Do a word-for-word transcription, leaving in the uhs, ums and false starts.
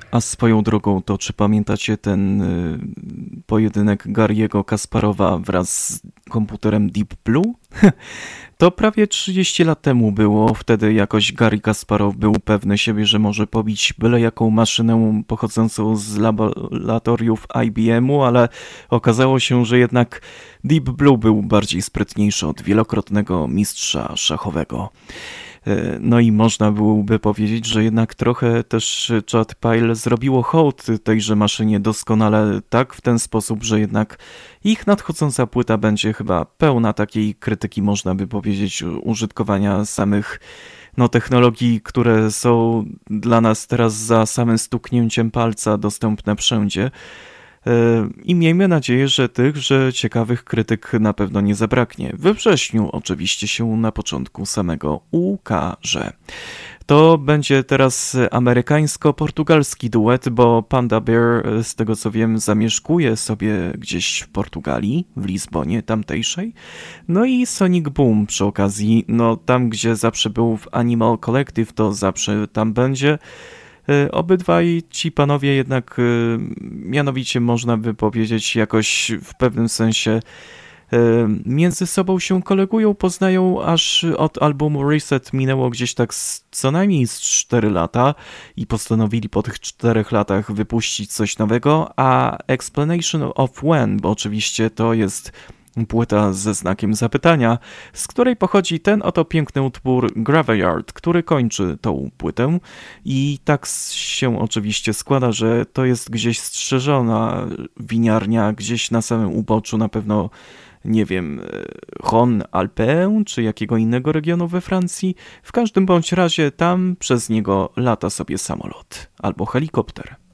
A swoją drogą, to czy pamiętacie ten y, pojedynek Garry'ego Kasparowa wraz z komputerem Deep Blue? To prawie trzydzieści lat temu było. Wtedy jakoś Garry Kasparow był pewny siebie, że może pobić byle jaką maszynę pochodzącą z laboratoriów I B M-u, ale okazało się, że jednak Deep Blue był bardziej sprytniejszy od wielokrotnego mistrza szachowego. No i można byłoby powiedzieć, że jednak trochę też Chad Pyle zrobiło hołd tejże maszynie doskonale tak w ten sposób, że jednak ich nadchodząca płyta będzie chyba pełna takiej krytyki, można by powiedzieć, użytkowania samych no, technologii, które są dla nas teraz za samym stuknięciem palca dostępne wszędzie. I miejmy nadzieję, że tych, że ciekawych krytyk na pewno nie zabraknie. We wrześniu oczywiście się na początku samego ukaże. To będzie teraz amerykańsko-portugalski duet, bo Panda Bear, z tego co wiem, zamieszkuje sobie gdzieś w Portugalii, w Lizbonie tamtejszej. No i Sonic Boom przy okazji, no tam gdzie zawsze był w Animal Collective, to zawsze tam będzie. Obydwaj ci panowie jednak mianowicie można by powiedzieć jakoś w pewnym sensie między sobą się kolegują, poznają, aż od albumu Reset minęło gdzieś tak z, co najmniej z cztery lata i postanowili po tych czterech latach wypuścić coś nowego, a Explanation of When, bo oczywiście to jest płyta ze znakiem zapytania, z której pochodzi ten oto piękny utwór Graveyard, który kończy tą płytę i tak się oczywiście składa, że to jest gdzieś strzeżona winiarnia, gdzieś na samym uboczu, na pewno nie wiem, Rhône Alpin czy jakiego innego regionu we Francji. W każdym bądź razie tam przez niego lata sobie samolot albo helikopter.